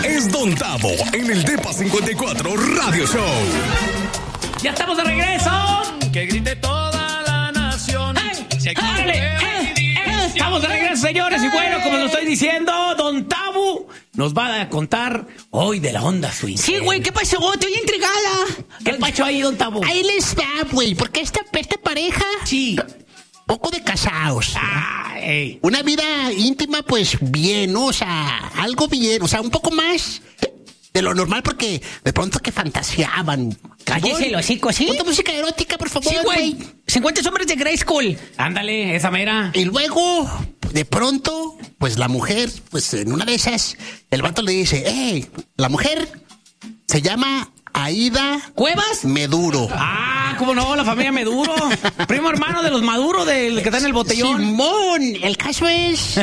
es Don Tavo en el Depa 54 Radio Show. ¡Ya estamos de regreso! Que grite toda la nación. Estamos de regreso, señores. Y bueno, como lo estoy diciendo, Don Tavo nos va a contar hoy de la onda swing. Sí, güey, ¿qué pasó? Estoy intrigada. ¿Qué pasó ahí, Don Tavo? Ahí les va, güey, porque esta pareja... Sí. Poco de casados. Ay. Una vida íntima, pues bien, ¿no? O sea, algo bien, o sea, un poco más de lo normal, porque de pronto que fantaseaban. Cállese el hocico, ¿sí? Ponte música erótica, por favor, Sí, güey. 50 sombras de Grey School. Ándale, esa mera. Y luego, de pronto, pues la mujer, pues en una de esas, el vato le dice, la mujer se llama Aida ¿Cuevas? Meduro. Ah, cómo no, la familia Meduro. Primo hermano de los Maduro, del que está en el botellón. Simón, el caso es...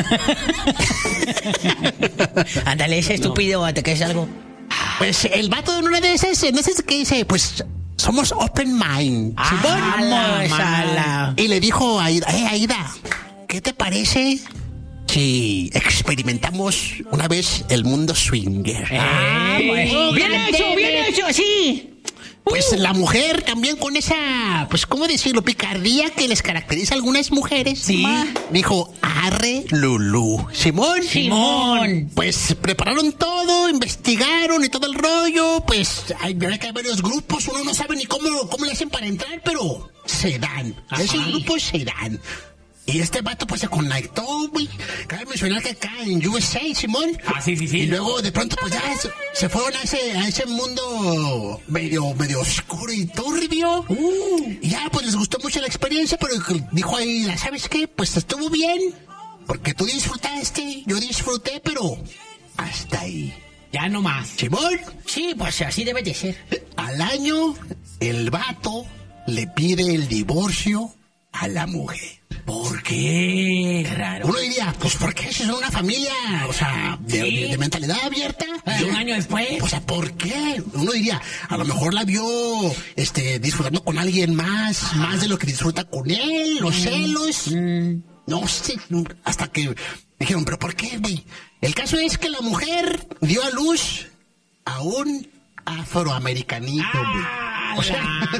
Ándale, ese estúpido, ¿te quedes algo? Pues el vato de una de esas, en ese que dice, pues somos open mind. Vamos a la... Y le dijo a Aida, Aida, ¿qué te parece si experimentamos una vez el mundo swinger? Bien hecho, sí. Pues la mujer también con esa, pues cómo decirlo, picardía que les caracteriza a algunas mujeres. Sí. Dijo, arre Lulú. Simón. Pues prepararon todo, investigaron y todo el rollo. Pues hay varios grupos, uno no sabe ni cómo le hacen para entrar, pero se dan. Esos grupos se dan. Y este vato pues se conectó, güey. Cabe mencionar que acá en USA, Simón. Sí. Y luego de pronto pues ya se fueron a ese mundo medio oscuro y turbio. Y ya pues les gustó mucho la experiencia, pero dijo ahí, ¿sabes qué? Pues estuvo bien. Porque tú disfrutaste, yo disfruté, pero hasta ahí. Ya no más. Simón. Sí, pues así debe de ser. Al año, el vato le pide el divorcio a la mujer. ¿Por qué? Raro. Uno diría, pues porque si son una familia, o sea, de mentalidad abierta. ¿Y un año después? O sea, ¿por qué? Uno diría, a lo mejor la vio disfrutando con alguien más de lo que disfruta con él, los celos. No sé, hasta que dijeron, ¿pero por qué, güey? El caso es que la mujer dio a luz a un afroamericanito, güey.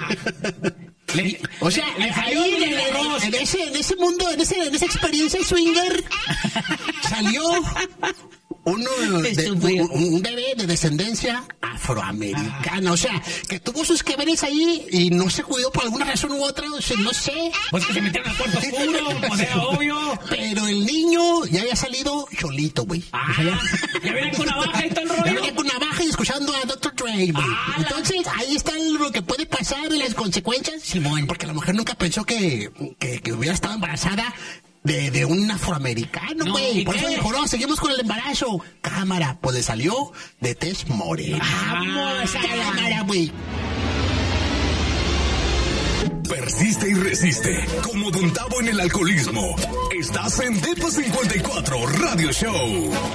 O sea, ahí en ese mundo, en esa experiencia swinger, salió un bebé de descendencia afroamericana. O sea, que tuvo sus que veres ahí y no se cuidó por alguna razón u otra, o sea, no sé. Pues que se metieron al cuarto oscuro, pues era obvio. Pero el niño ya había salido cholito, güey. Ya venía con navaja y todo el rollo. Ya venía con navaja y escuchando a Dr. Dre, güey. Entonces, ahí está lo que puede pasar y las consecuencias. Simón, porque la mujer nunca pensó que hubiera estado embarazada de un afroamericano, güey. Por eso dijo, no, seguimos con el embarazo. Cámara, pues le salió de tez morena. Vamos a la cámara, güey. Persiste y resiste. Como Don Tavo en el alcoholismo. Estás en Depa 54 Radio Show.